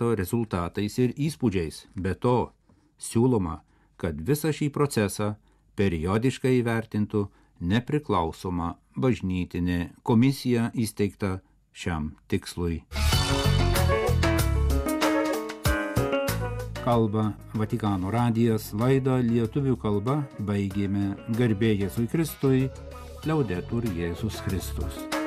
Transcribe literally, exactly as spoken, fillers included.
audito rezultatais ir įspūdžiais. Be to, siūloma, kad visą šį procesą periodiškai įvertintų nepriklausoma bažnytinė komisija įsteigta šiam tikslui. Kalba Vatikano radijas, laidą lietuvių kalba baigėme. Garbė Jėzui Kristui, Liaudetur Jėzus Kristus.